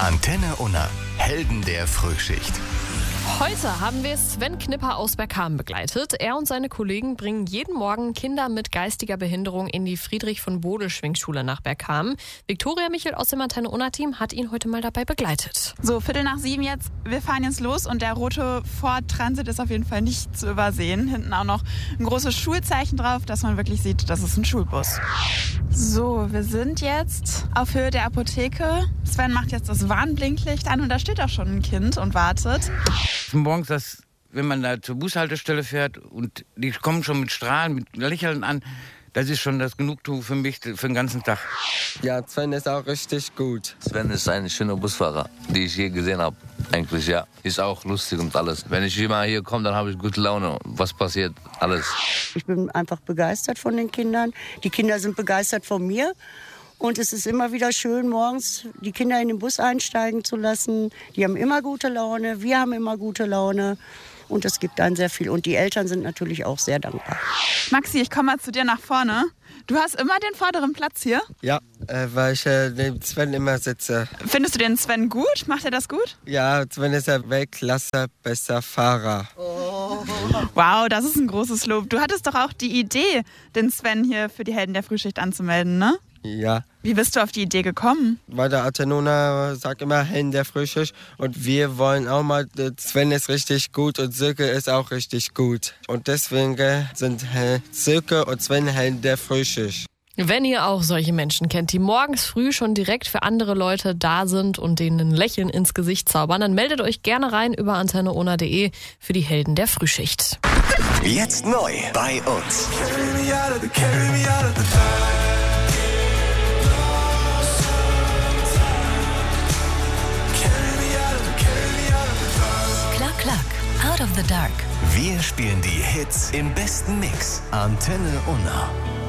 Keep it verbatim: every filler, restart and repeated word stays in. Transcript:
Antenne Unna, Helden der Frühschicht. Heute haben wir Sven Knipper aus Bergkamen begleitet. Er und seine Kollegen bringen jeden Morgen Kinder mit geistiger Behinderung in die Friedrich-von-Bode-Schwingschule nach Bergkamen. Viktoria Michel aus dem Antenne Unna-Team hat ihn heute mal dabei begleitet. So, Viertel nach sieben jetzt. Wir fahren jetzt los und der rote Ford Transit ist auf jeden Fall nicht zu übersehen. Hinten auch noch ein großes Schulzeichen drauf, dass man wirklich sieht, das ist ein Schulbus. So, wir sind jetzt auf Höhe der Apotheke. Sven macht jetzt das Warnblinklicht an und da steht auch schon ein Kind und wartet. Morgens, das, wenn man da zur Bushaltestelle fährt und die kommen schon mit Strahlen, mit Lächeln an, das ist schon das Genugtuung für mich für den ganzen Tag. Ja, Sven ist auch richtig gut. Sven ist ein schöner Busfahrer, den ich je gesehen habe. Eigentlich, ja. Ist auch lustig und alles. Wenn ich immer hier komme, dann habe ich gute Laune. Was passiert? Alles. Ich bin einfach begeistert von den Kindern. Die Kinder sind begeistert von mir. Und es ist immer wieder schön, morgens die Kinder in den Bus einsteigen zu lassen. Die haben immer gute Laune, wir haben immer gute Laune. Und es gibt dann sehr viel. Und die Eltern sind natürlich auch sehr dankbar. Maxi, ich komme mal zu dir nach vorne. Du hast immer den vorderen Platz hier? Ja, äh, weil ich äh, neben Sven immer sitze. Findest du den Sven gut? Macht er das gut? Ja, Sven ist ja Weltklasse, besser Fahrer. Oh. Wow, das ist ein großes Lob. Du hattest doch auch die Idee, den Sven hier für die Helden der Frühschicht anzumelden, ne? Ja. Wie bist du auf die Idee gekommen? Weil der Antenne Unna sagt immer Helden der Frühschicht und wir wollen auch mal, Sven ist richtig gut und Silke ist auch richtig gut. Und deswegen sind Silke und Sven Helden der Frühschicht. Wenn ihr auch solche Menschen kennt, die morgens früh schon direkt für andere Leute da sind und denen ein Lächeln ins Gesicht zaubern, dann meldet euch gerne rein über antenne unna punkt de für die Helden der Frühschicht. Jetzt neu bei uns. Klack, klack, out of the dark. Wir spielen die Hits im besten Mix. Antenne Unna.